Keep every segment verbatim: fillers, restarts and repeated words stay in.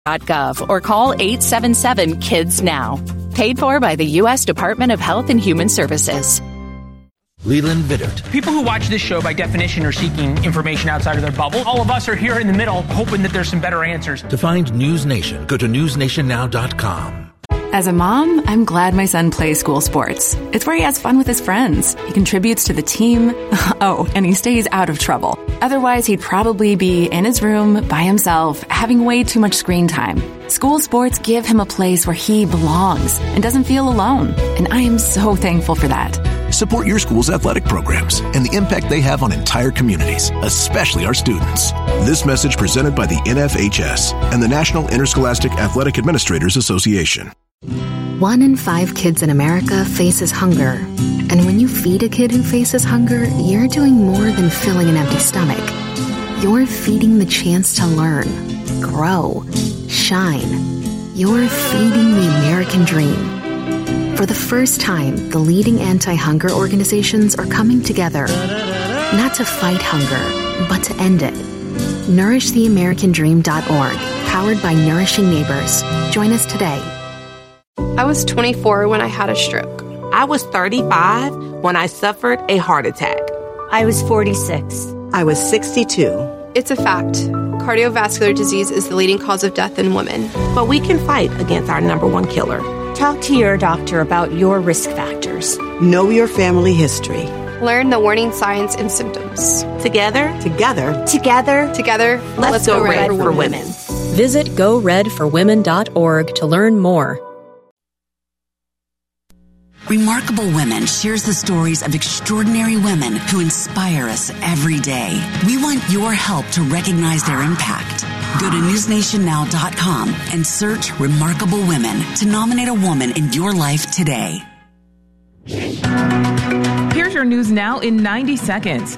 dot gov or call eight seven seven kids now. Paid for by the U S Department of Health and Human Services. Leland Vittert. People who watch this show, by definition, are seeking information outside of their bubble. All of us are here in the middle, hoping that there's some better answers. To find News Nation, go to news nation now dot com. As a mom, I'm glad my son plays school sports. It's where he has fun with his friends. He contributes to the team. Oh, and he stays out of trouble. Otherwise, he'd probably be in his room by himself, having way too much screen time. School sports give him a place where he belongs and doesn't feel alone. And I am so thankful for that. Support your school's athletic programs and the impact they have on entire communities, especially our students. This message presented by the N F H S and the National Interscholastic Athletic Administrators Association. One in five kids in America faces hunger. And when you feed a kid who faces hunger, you're doing more than filling an empty stomach. You're feeding the chance to learn, grow, shine. You're feeding the American dream. For the first time, the leading anti-hunger organizations are coming together, not to fight hunger, but to end it. nourish the american dream dot org, powered by Nourishing Neighbors. Join us today. I was twenty-four when I had a stroke. I was thirty-five when I suffered a heart attack. I was forty-six. I was sixty-two. It's a fact. Cardiovascular disease is the leading cause of death in women. But we can fight against our number one killer. Talk to your doctor about your risk factors. Know your family history. Learn the warning signs and symptoms. Together, together, together, together, let's, let's go, go red, red for, for women. women. Visit go red for women dot org to learn more. Remarkable Women shares the stories of extraordinary women who inspire us every day. We want your help to recognize their impact. Go to news nation now dot com and search Remarkable Women to nominate a woman in your life today. Here's your news now in ninety seconds.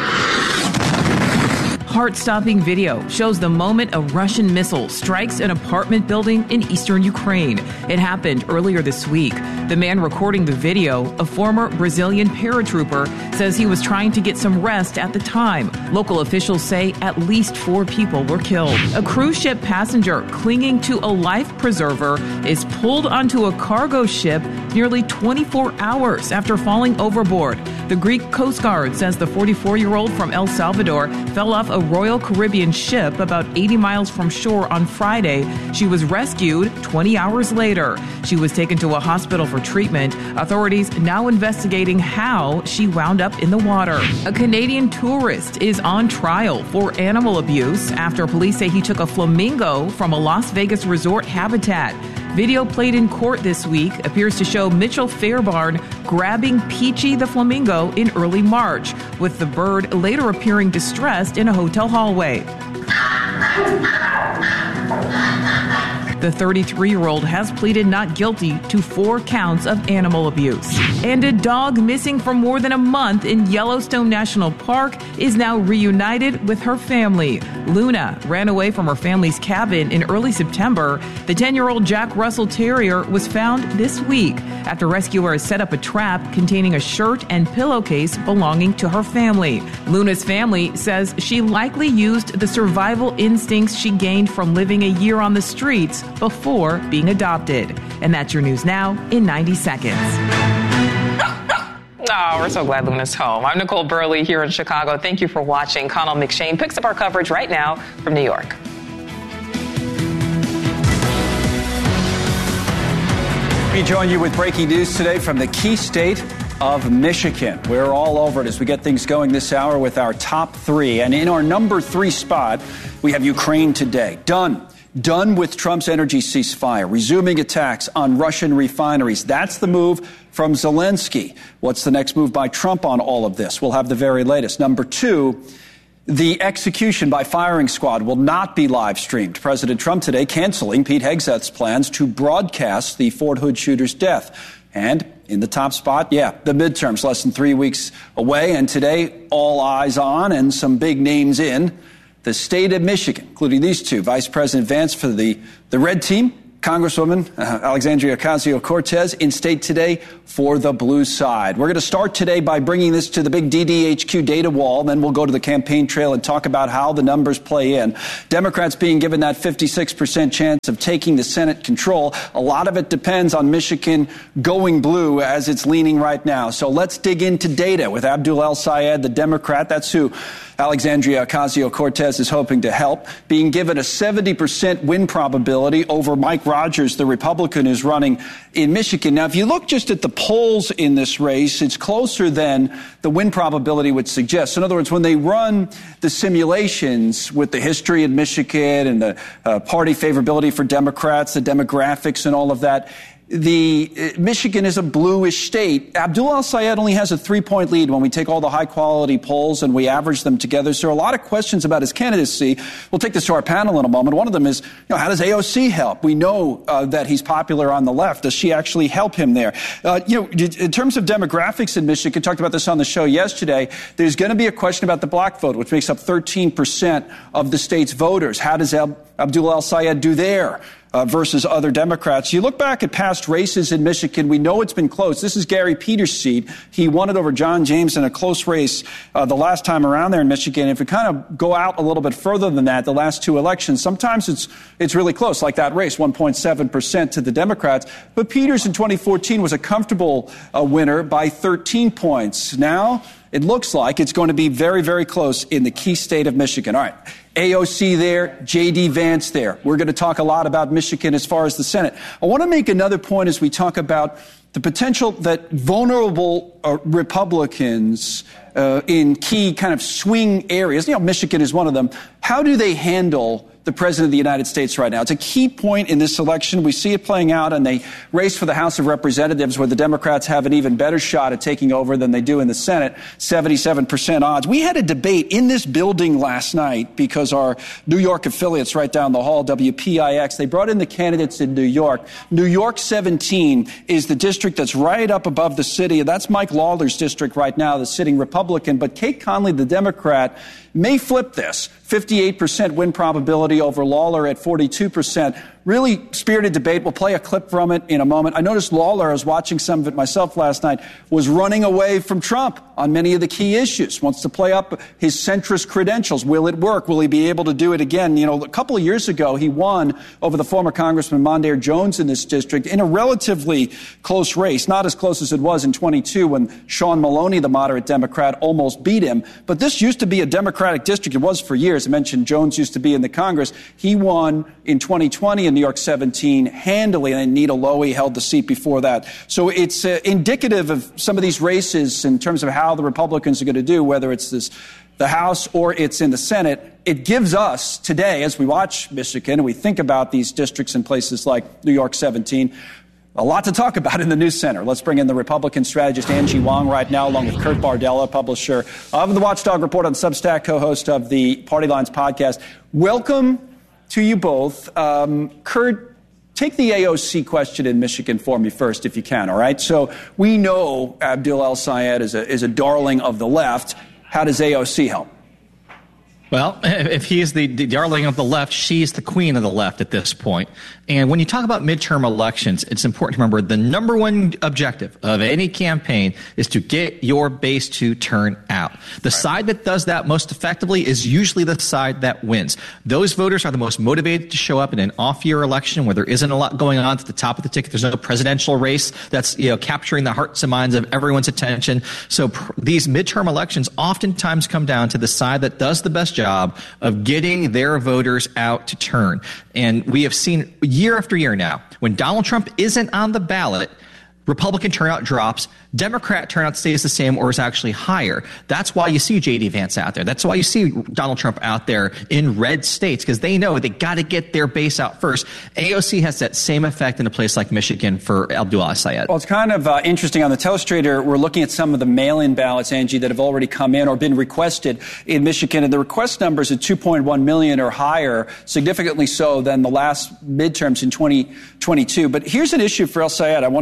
Heart-stopping video shows the moment a Russian missile strikes an apartment building in eastern Ukraine. It happened earlier this week. The man recording the video, a former Brazilian paratrooper, says he was trying to get some rest at the time. Local officials say at least four people were killed. A cruise ship passenger clinging to a life preserver is pulled onto a cargo ship nearly twenty-four hours after falling overboard. The Greek Coast Guard says the forty-four-year-old from El Salvador fell off a Royal Caribbean ship about eighty miles from shore on Friday. She was rescued twenty hours later. She was taken to a hospital for treatment. Authorities now investigating how she wound up in the water. A Canadian tourist is on trial for animal abuse after police say he took a flamingo from a Las Vegas resort habitat. Video played in court this week appears to show Mitchell Fairbarn grabbing Peachy the flamingo in early March, with the bird later appearing distressed in a hotel hallway. The thirty-three-year-old has pleaded not guilty to four counts of animal abuse. And a dog missing for more than a month in Yellowstone National Park is now reunited with her family. Luna ran away from her family's cabin in early September. The ten-year-old Jack Russell Terrier was found this week after rescuers set up a trap containing a shirt and pillowcase belonging to her family. Luna's family says she likely used the survival instincts she gained from living a year on the streets before being adopted. And that's your news now in ninety seconds. Oh, we're so glad Luna's home. I'm Nicole Burley here in Chicago. Thank you for watching. Connell McShane picks up our coverage right now from New York. We join you with breaking news today from the key state of Michigan. We're all over it as we get things going this hour with our top three. And in our number three spot, we have Ukraine today. Done. Done with Trump's energy ceasefire, resuming attacks on Russian refineries. That's the move from Zelensky. What's the next move by Trump on all of this? We'll have the very latest. Number two, the execution by firing squad will not be live streamed. President Trump today canceling Pete Hegseth's plans to broadcast the Fort Hood shooter's death. And in the top spot, yeah, the midterms less than three weeks away. And today, all eyes on and some big names in the state of Michigan, including these two. Vice President Vance for the, the red team Congresswoman uh, Alexandria Ocasio-Cortez in state today for the blue side. We're going to start today by bringing this to the big D D H Q data wall. Then we'll go to the campaign trail and talk about how the numbers play in. Democrats being given that fifty-six percent chance of taking the Senate control. A lot of it depends on Michigan going blue as it's leaning right now. So let's dig into data with Abdul El-Sayed, the Democrat. That's who Alexandria Ocasio-Cortez is hoping to help, being given a seventy percent win probability over Mike Rogers, the Republican who's running in Michigan. Now, if you look just at the polls in this race, it's closer than the win probability would suggest. So in other words, when they run the simulations with the history in Michigan and the uh, party favorability for Democrats, the demographics and all of that, The uh, Michigan is a bluish state. Abdul El-Sayed only has a three-point lead when we take all the high-quality polls and we average them together. So there are a lot of questions about his candidacy. We'll take this to our panel in a moment. One of them is, you know, how does A O C help? We know uh, that he's popular on the left. Does she actually help him there? Uh, you know, in terms of demographics in Michigan, talked about this on the show yesterday, there's going to be a question about the black vote, which makes up thirteen percent of the state's voters. How does Ab- Abdul El-Sayed do there? Uh, versus other Democrats. You look back at past races in Michigan, we know it's been close. This is Gary Peters' seat. He won it over John James in a close race uh, the last time around there in Michigan. If we kind of go out a little bit further than that, the last two elections, sometimes it's it's really close, like that race, one point seven percent to the Democrats. But Peters in twenty fourteen was a comfortable uh, winner by thirteen points. Now, it looks like it's going to be very, very close in the key state of Michigan. All right. A O C there, J D Vance there. We're going to talk a lot about Michigan as far as the Senate. I want to make another point as we talk about the potential that vulnerable uh, Republicans uh, in key kind of swing areas, you know, Michigan is one of them, how do they handle the President of the United States right now? It's a key point in this election. We see it playing out in the race for the House of Representatives where the Democrats have an even better shot at taking over than they do in the Senate, seventy-seven percent odds. We had a debate in this building last night because our New York affiliates right down the hall, W P I X, they brought in the candidates in New York. New York seventeen is the district that's right up above the city. That's Mike Lawler's district right now, the sitting Republican. But Kate Conley, the Democrat, may flip this. fifty-eight percent win probability over Lawler at forty-two percent. Really spirited debate. We'll play a clip from it in a moment. I noticed Lawler, I was watching some of it myself last night, was running away from Trump on many of the key issues, wants to play up his centrist credentials. Will it work? Will he be able to do it again? You know, a couple of years ago, he won over the former Congressman Mondaire Jones in this district in a relatively close race, not as close as it was in twenty-two when Sean Maloney, the moderate Democrat, almost beat him. But this used to be a Democratic district. It was for years. I mentioned Jones used to be in the Congress. He won in twenty twenty in New York seventeen handily, and Nita Lowey held the seat before that. So it's uh, indicative of some of these races in terms of how the Republicans are going to do, whether it's this, the House or it's in the Senate. It gives us today, as we watch Michigan and we think about these districts in places like New York seventeen, a lot to talk about in the News Center. Let's bring in the Republican strategist Angie Wong right now, along with Kurt Bardella, publisher of the Watchdog Report on Substack, co-host of the Party Lines podcast. Welcome to you both. Um, Kurt, take the A O C question in Michigan for me first, if you can, all right? So we know Abdul El-Sayed is a, is a darling of the left. How does A O C help? Well, if he is the, the darling of the left, she's the queen of the left at this point. And when you talk about midterm elections, it's important to remember the number one objective of any campaign is to get your base to turn out. The right. side that does that most effectively is usually the side that wins. Those voters are the most motivated to show up in an off-year election where there isn't a lot going on at the top of the ticket. There's no presidential race that's, you know, capturing the hearts and minds of everyone's attention. So pr- these midterm elections oftentimes come down to the side that does the best job job of getting their voters out to turn. And we have seen year after year now, when Donald Trump isn't on the ballot, Republican turnout drops, Democrat turnout stays the same or is actually higher. That's why you see J D Vance out there. That's why you see Donald Trump out there in red states, because they know they got to get their base out first. A O C has that same effect in a place like Michigan for Abdul El-Sayed. Well, it's kind of uh, interesting. On the Telestrator, we're looking at some of the mail-in ballots, Angie, that have already come in or been requested in Michigan. And the request numbers at two point one million or higher, significantly so than the last midterms in twenty twenty-two. But here's an issue for El-Sayed. I wonder how it'll work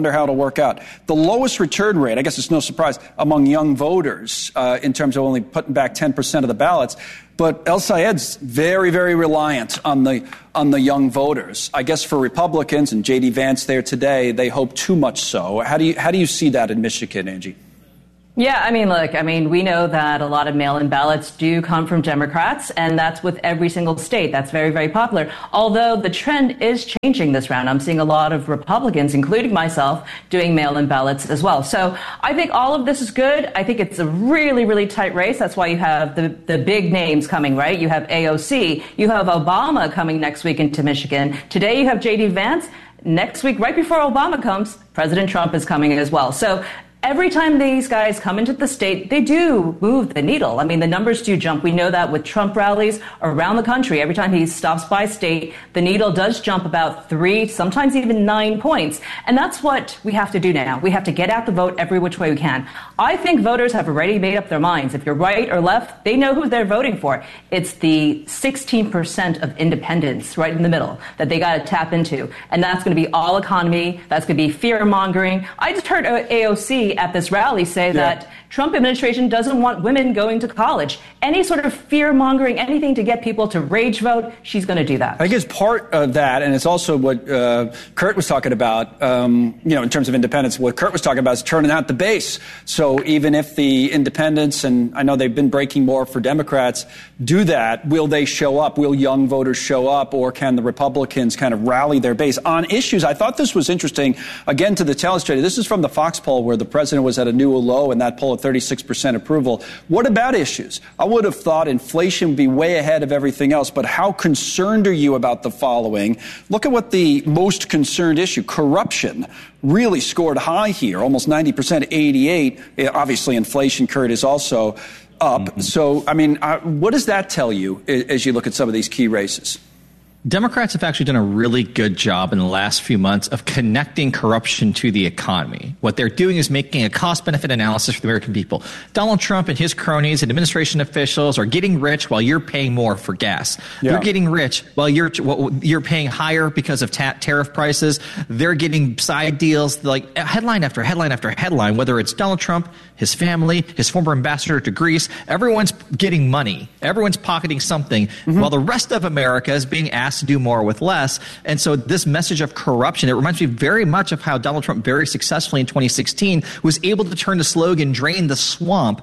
work out. The lowest return rate, I guess it's no surprise, among young voters uh, in terms of only putting back ten percent of the ballots. But El Sayed's very, very reliant on the on the young voters. I guess for Republicans, and J D Vance there today, they hope too much so. How do you how do you see that in Michigan, Angie? Yeah, I mean, look, I mean, we know that a lot of mail-in ballots do come from Democrats, and that's with every single state. That's very, very popular. Although the trend is changing this round. I'm seeing a lot of Republicans, including myself, doing mail-in ballots as well. So I think all of this is good. I think it's a really, really tight race. That's why you have the, the big names coming, right? You have A O C. You have Obama coming next week into Michigan. Today you have J D Vance. Next week, right before Obama comes, President Trump is coming as well. So every time these guys come into the state, they do move the needle. I mean, the numbers do jump. We know that with Trump rallies around the country. Every time he stops by state, the needle does jump about three, sometimes even nine points. And that's what we have to do now. We have to get out the vote every which way we can. I think voters have already made up their minds. If you're right or left, they know who they're voting for. It's the sixteen percent of independents right in the middle that they got to tap into. And that's going to be all economy. That's going to be fear mongering. I just heard A O C at this rally say yeah. that Trump administration doesn't want women going to college. Any sort of fear-mongering, anything to get people to rage vote, she's going to do that. I think it's part of that, and it's also what uh, Kurt was talking about, um, you know, in terms of independence. What Kurt was talking about is turning out the base. So even if the independents, and I know they've been breaking more for Democrats, do that, will they show up? Will young voters show up? Or can the Republicans kind of rally their base on issues? I thought this was interesting, again, to the telestrator. This is from the Fox poll where the president was at a new low in that poll at thirty-six percent approval. What about issues? I would have thought inflation would be way ahead of everything else, but how concerned are you about the following? Look at what the most concerned issue, corruption, really scored high here, almost ninety percent, eighty-eight. Obviously, inflation, Kurt, is also up. Mm-hmm. So, I mean, uh, what does that tell you as you look at some of these key races? Democrats have actually done a really good job in the last few months of connecting corruption to the economy. What they're doing is making a cost-benefit analysis for the American people. Donald Trump and his cronies and administration officials are getting rich while you're paying more for gas. Yeah. They're getting rich while you're while you're paying higher because of ta- tariff prices. They're getting side deals, like headline after headline after headline, whether it's Donald Trump, his family, his former ambassador to Greece. Everyone's getting money. Everyone's pocketing something, mm-hmm. while the rest of America is being asked to do more with less. And so this message of corruption, it reminds me very much of how Donald Trump very successfully in twenty sixteen was able to turn the slogan, drain the swamp,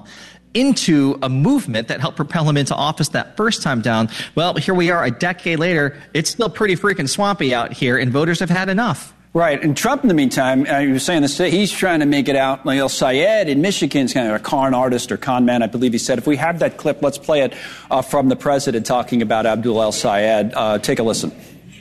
into a movement that helped propel him into office that first time down. Well, here we are a decade later. It's still pretty freaking swampy out here, and voters have had enough. Right. And Trump, in the meantime, uh, you were saying this, he's trying to make it out like El Sayed in Michigan is kind of a con artist or con man, I believe he said. If we have that clip, let's play it uh, from the president talking about Abdul El Sayed. Uh, take a listen.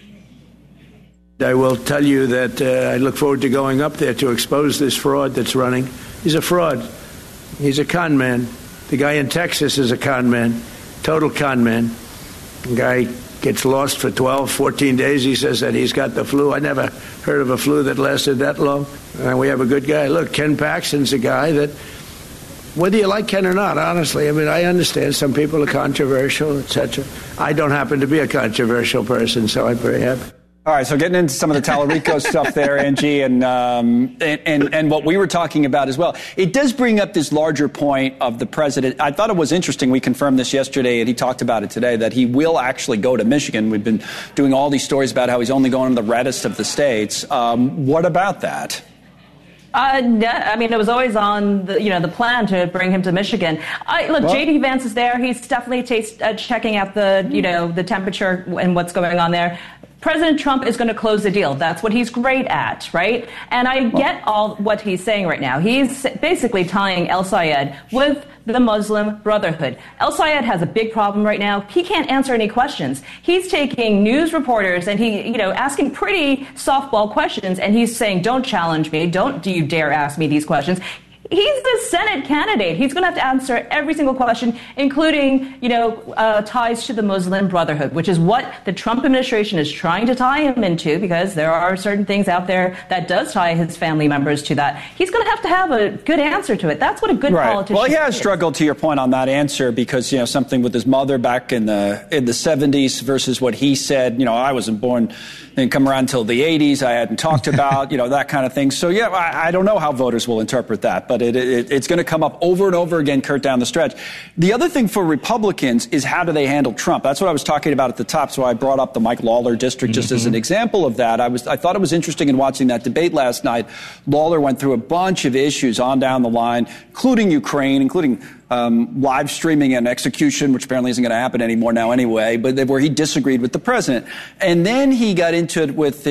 I will tell you that uh, I look forward to going up there to expose this fraud that's running. He's a fraud. He's a con man. The guy in Texas is a con man, total con man. The guy gets lost for twelve, fourteen days. He says that he's got the flu. I never heard of a flu that lasted that long. And we have a good guy. Look, Ken Paxton's a guy that, whether you like Ken or not, honestly, I mean, I understand some people are controversial, et cetera. I don't happen to be a controversial person, so I'm very happy. All right, so getting into some of the Tallarico stuff there, Angie, and, um, and and and what we were talking about as well. It does bring up this larger point of the president. I thought it was interesting. We confirmed this yesterday, and he talked about it today, that he will actually go to Michigan. We've been doing all these stories about how he's only going to the reddest of the states. Um, what about that? Uh, yeah, I mean, it was always on the, you know, the plan to bring him to Michigan. I, look, well, J D Vance is there. He's definitely taste, uh, checking out the, you know, the temperature and what's going on there. President Trump is going to close the deal. That's what he's great at, right? And I get all what he's saying right now. He's basically tying El Sayed with the Muslim Brotherhood. El Sayed has a big problem right now. He can't answer any questions. He's taking news reporters and he, you know, asking pretty softball questions, and he's saying, "Don't challenge me. Don't do you dare ask me these questions." He's the Senate candidate. He's going to have to answer every single question, including, you know, uh, ties to the Muslim Brotherhood, which is what the Trump administration is trying to tie him into, because there are certain things out there that does tie his family members to that. He's going to have to have a good answer to it. That's what a good right. politician Well, he has is. struggled, to your point, on that answer because, you know, something with his mother back in the in the seventies versus what he said, you know, I wasn't born and come around until the eighties. I hadn't talked about, you know, that kind of thing. So, yeah, I, I don't know how voters will interpret that, but it, it, it's going to come up over and over again, Kurt, down the stretch. The other thing for Republicans is how do they handle Trump? That's what I was talking about at the top, so I brought up the Mike Lawler district just mm-hmm. as an example of that. I was I thought it was interesting in watching that debate last night. Lawler went through a bunch of issues on down the line, including Ukraine, including Um, live streaming and execution, which apparently isn't going to happen anymore now anyway, but where he disagreed with the president. And then he got into it with